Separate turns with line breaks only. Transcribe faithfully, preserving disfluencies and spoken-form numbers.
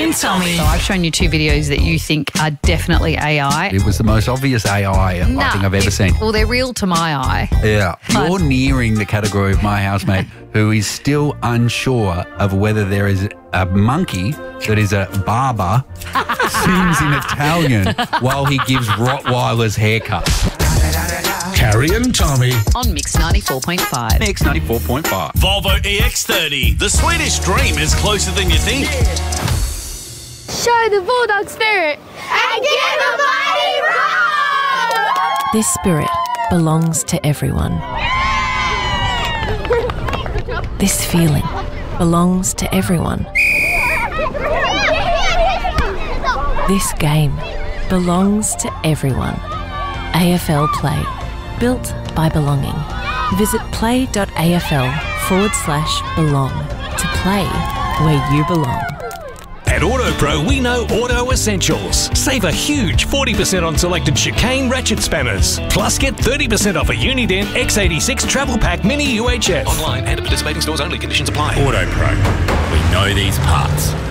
and Tommy.
So I've shown you two videos that you think are definitely A I.
It was the most obvious A I
Nah,
I think I've ever
it-
seen.
Well, they're real to my eye.
Yeah.
But-
You're nearing the category of my housemate who is still unsure of whether there is a monkey that is a barber, sings in Italian while he gives Rottweilers haircuts.
Carrie and Tommy.
On Mix ninety-four point five.
Mix ninety-four point five.
Volvo E X thirty. The Swedish dream is closer than you think.
Show the Bulldog spirit and give a mighty roar!
This spirit belongs to everyone. This feeling belongs to everyone. This game belongs to everyone. A F L Play. Built by belonging. Visit play.afl forward slash belong to play where you belong.
At AutoPro, we know auto essentials. Save a huge forty percent on selected chicane ratchet spanners. Plus, get thirty percent off a Uniden X eighty-six Travel Pack Mini U H F.
Online and at participating stores only. Conditions apply.
AutoPro. We know these parts.